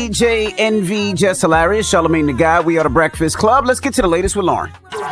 DJ Envy, Just Hilarious, Charlamagne the Guy. We are the Breakfast Club. Let's get to the latest with Lauren.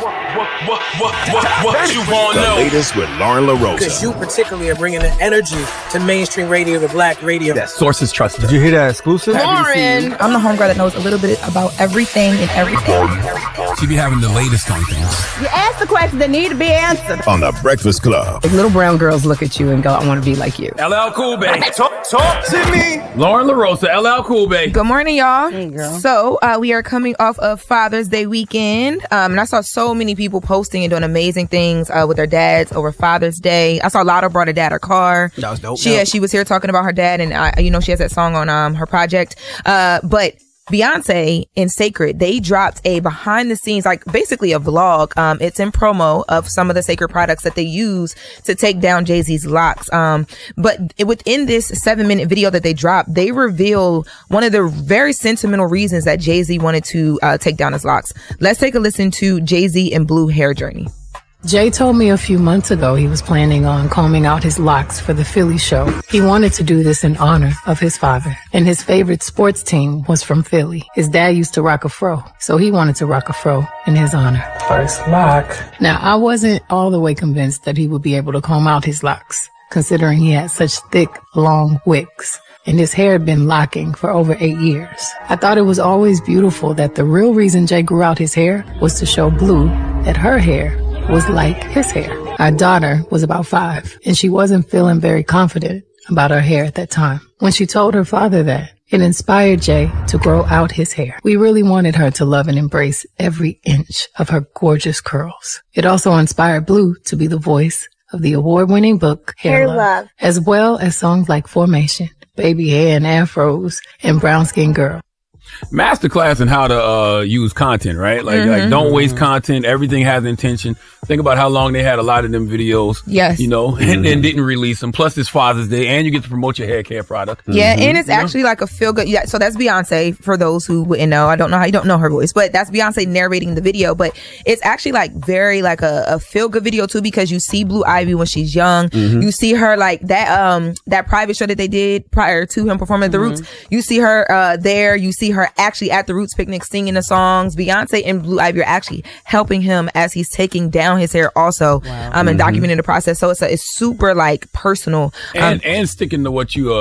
What you want to know? The latest with Lauren LaRosa. Because you particularly are bringing the energy to mainstream radio, the black radio. Yes. Sources trusted. Did you hear that exclusive? Lauren. I'm the homegirl that knows a little bit about everything and everything. She be having the latest on things. You ask the questions that need to be answered. On the Breakfast Club. Like little brown girls look at you and go, I want to be like you. LL Cool Bay. Talk to me. Lauren LaRosa, LL Cool Bay. Good morning, y'all. Hey, girl. So we are coming off of Father's Day weekend. And I saw so many people posting and doing amazing things with their dads over Father's Day. I saw Lotto brought her dad her car. That was dope. She was here talking about her dad, and she has that song on her project. But Beyonce and Sacred, they dropped a behind the scenes, like basically a vlog. It's in promo of some of the Sacred products that they use to take down Jay-Z's locks. But within this 7-minute video that they dropped, they reveal one of the very sentimental reasons that Jay-Z wanted to take down his locks. Let's take a listen to Jay-Z and Blue hair journey. Jay told me a few months ago he was planning on combing out his locks for the Philly show. He wanted to do this in honor of his father. And his favorite sports team was from Philly. His dad used to rock a fro, so he wanted to rock a fro in his honor. First lock. Now, I wasn't all the way convinced that he would be able to comb out his locks, considering he had such thick, long wigs. And his hair had been locking for over 8 years. I thought it was always beautiful that the real reason Jay grew out his hair was to show Blue that her hair was like his hair. Our daughter was about 5, and she wasn't feeling very confident about her hair at that time. When she told her father that, it inspired Jay to grow out his hair. We really wanted her to love and embrace every inch of her gorgeous curls. It also inspired Blue to be the voice of the award-winning book, Hair Love, as well as songs like Formation, Baby Hair and Afros, and Brown Skin Girl. Masterclass in how to use content, right? Like don't waste content. Everything has intention. Think about how long they had a lot of them videos. Yes. And then didn't release them. Plus it's Father's Day and you get to promote your hair care product. Yeah, and it's actually like a feel good. Yeah, so that's Beyonce for those who wouldn't know. I don't know how you don't know her voice, but that's Beyonce narrating the video. But it's actually like very like a feel good video too, because you see Blue Ivy when she's young. You see her like that private show that they did prior to him performing at the Roots. You see her there. You see her actually at the Roots picnic singing the songs. Beyonce and Blue Ivy are actually helping him as he's taking down his hair also. And documenting the process. So it's super like personal. And sticking to what you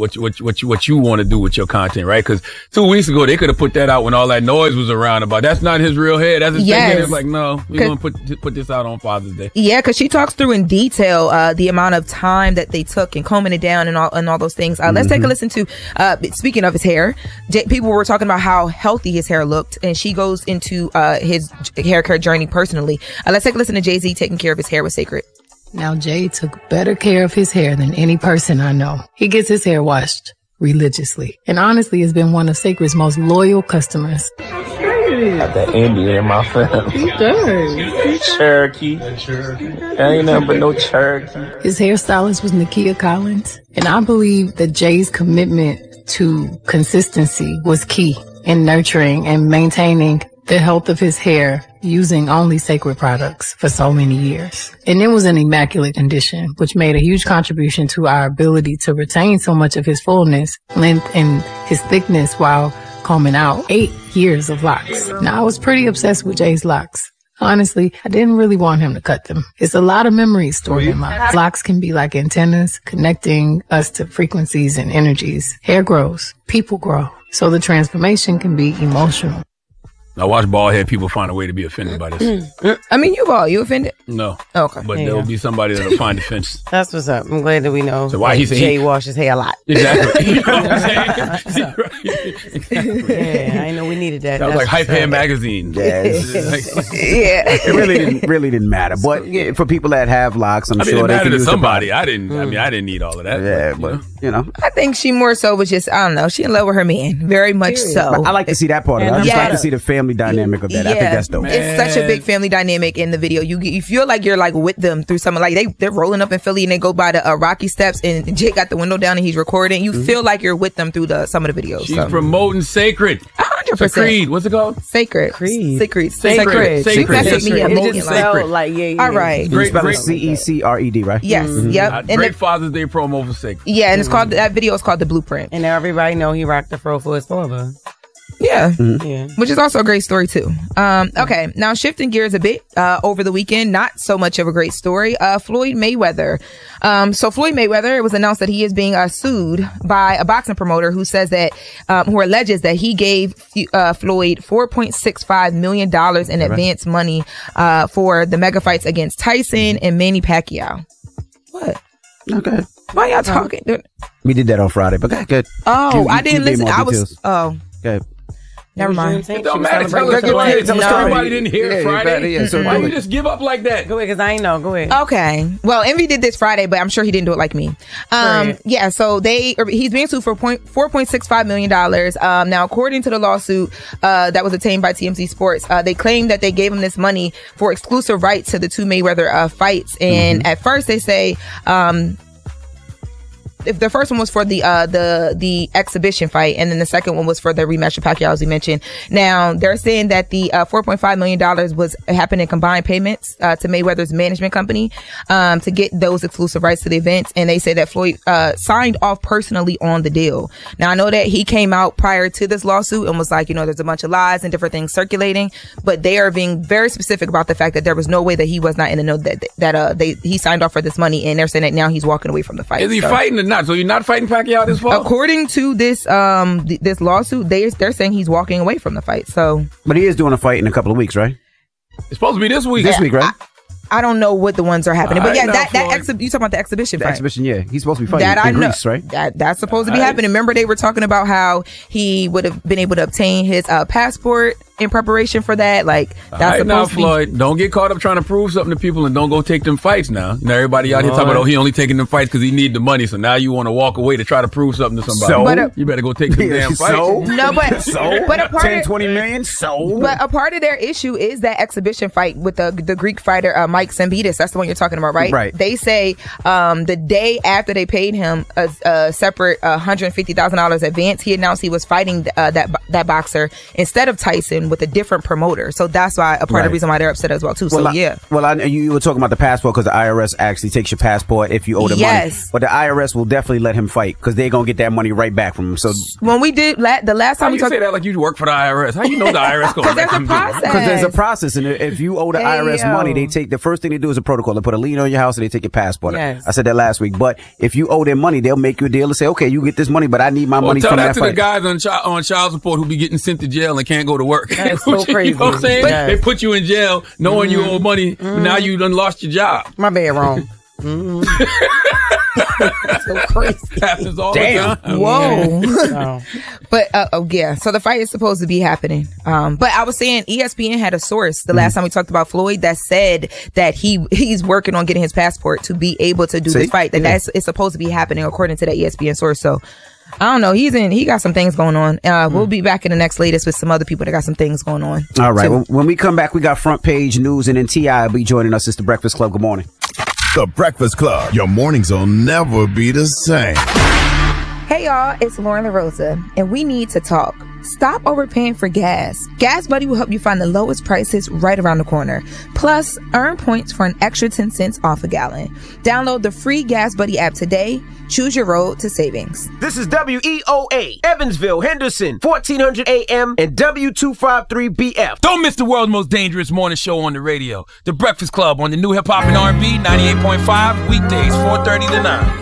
want to do with your content, right? Because 2 weeks ago they could have put that out when all that noise was around about that's not his real hair. That's his fake hair. It's like, no, we're going to put this out on Father's Day. Yeah, because she talks through in detail the amount of time that they took in combing it down and all those things. Let's take a listen to speaking of his hair. People were talking about how healthy his hair looked, and she goes into his hair care journey personally. Let's take a listen to Jay-Z taking care of his hair with Sacred. Now, Jay took better care of his hair than any person I know. He gets his hair washed religiously, and honestly has been one of Sacred's most loyal customers. Got that Indian in my family. He does. Cherokee. Ain't nothing but no Cherokee. His hairstylist was Nakia Collins, and I believe that Jay's commitment to consistency was key in nurturing and maintaining the health of his hair using only Sacred products for so many years. And it was in immaculate condition, which made a huge contribution to our ability to retain so much of his fullness, length, and his thickness while combing out 8 years of locks. Now, I was pretty obsessed with Jay's locks. Honestly, I didn't really want him to cut them. It's a lot of memories stored in locks. Locks can be like antennas connecting us to frequencies and energies. Hair grows, people grow, so the transformation can be emotional. I watch bald head people find a way to be offended by this. I mean, you offended? No. Oh, okay. But there will be somebody that'll find offense. That's what's up. I'm glad that we know. So why he said Jay washes hair a lot. Exactly. You know what I'm saying? Exactly. Yeah, I know we needed that. That was like Hype Hair Magazine. Yes. Yeah. It really didn't matter. But yeah, for people that have locks, I'm sure it they mattered can to use somebody. I didn't need all of that. Yeah, but you know. I think she more so was just, I don't know, she in love with her man. Very much so. I like to see that part of it. I just like to see the family dynamic of that. I think that's dope. It's such a big family dynamic in the video. You feel like you're like with them through something. Like they're rolling up in Philly and they go by the Rocky Steps and Jake got the window down and he's recording. You feel like you're with them through some of the videos. She's promoting Sacred. 100%. Creed. What's it called? Sacred. Creed. Sacred. Sacred. She messed me up. It just felt like, All right. You spell it CECRED, right? Yes. Yep. And Great Father's Day promo for Sacred. yeah, and it's called, that video is called The Blueprint. And everybody know he rocked the fro for his father. Yeah. Yeah. Which is also a great story too. Okay, now shifting gears a bit, over the weekend, not so much of a great story. Floyd Mayweather. So Floyd Mayweather, it was announced that he is being sued by a boxing promoter who says that, who alleges that he gave Floyd $4.65 million in advance money for the mega fights against Tyson and Manny Pacquiao. What? Okay. Why y'all talking? We did that on Friday, but good. Oh, I didn't listen. I was. Oh. Good. Never mind. It don't matter. Tell us everybody didn't hear it Friday. So why you just give up like that? Go ahead, because I ain't know. Go ahead. Okay. Well, Envy did this Friday, but I'm sure he didn't do it like me. Yeah, so he's being sued for $4.65 million. Now, according to the lawsuit that was obtained by TMZ Sports, they claim that they gave him this money for exclusive rights to the two Mayweather fights. And at first they say, if the first one was for the exhibition fight, and then the second one was for the rematch of Pacquiao, as we mentioned. Now they're saying that the $4.5 million was happened in combined payments to Mayweather's management company to get those exclusive rights to the events, and they say that Floyd signed off personally on the deal. Now I know that he came out prior to this lawsuit and was like, there's a bunch of lies and different things circulating, but they are being very specific about the fact that there was no way that he was not in the know that he signed off for this money, and they're saying that now he's walking away from the fight. Is he fighting or not? So you're not fighting Pacquiao this fall? According to this this lawsuit, they're saying he's walking away from the fight. So, but he is doing a fight in a couple of weeks, right? It's supposed to be this week. This week, right? I don't know what the ones are happening, but yeah, you talking about the exhibition fight? Exhibition, yeah. He's supposed to be fighting in Greece, right? That's supposed to be happening. Remember, they were talking about how he would have been able to obtain his passport in preparation for that. Like, that's supposed now, to be. Floyd, don't get caught up trying to prove something to people and don't go take them fights now. Everybody out here talking about, he only taking them fights because he need the money. So now you want to walk away to try to prove something to somebody. So? You better go take them damn fights. No, but a part 10, 20 million. But a part of their issue is that exhibition fight with the Greek fighter Mike Sembitis. That's the one you're talking about, right? Right. They say the day after they paid him a separate $150,000 advance, he announced he was fighting that boxer instead of Tyson with a different promoter. So that's why a part of the reason why they're upset as well too. So you were talking about the passport because the IRS actually takes your passport if you owe the money. But the IRS will definitely let him fight because they're gonna get that money right back from him. So when we did the last time, you say that like you work for the IRS? How you know the IRS gonna let him do it? Because there's a process, and if you owe the IRS money, they take the first thing they do is a protocol. They put a lien on your house and they take your passport. Yes. I said that last week. But if you owe them money, they'll make you a deal and say, okay, you get this money, but I need my money from that fight. Tell that to the guys on child support who be getting sent to jail and can't go to work. That's so crazy. You know what I'm saying? Yes. They put you in jail knowing you owe money, but now you done lost your job. My bad, wrong. So crazy. Happens all Damn. the time. Whoa. But yeah, so the fight is supposed to be happening. But I was saying ESPN had a source the last time we talked about Floyd that said that he's working on getting his passport to be able to do this fight. It's supposed to be happening according to that ESPN source. So I don't know. He got some things going on. We'll be back in the next latest with some other people that got some things going on. All right. Well, when we come back, we got front page news, and then T.I. will be joining us. It's the Breakfast Club. Good morning. The Breakfast Club. Your mornings will never be the same. Hey y'all, it's Lauren LaRosa, and we need to talk. Stop overpaying for gas. Gas Buddy will help you find the lowest prices right around the corner. Plus, earn points for an extra 10 cents off a gallon. Download the free Gas Buddy app today. Choose your road to savings. This is WEOA, Evansville, Henderson, 1400 AM and W253BF. Don't miss the world's most dangerous morning show on the radio. The Breakfast Club on the new hip hop and R&B 98.5, weekdays 4:30 to 9.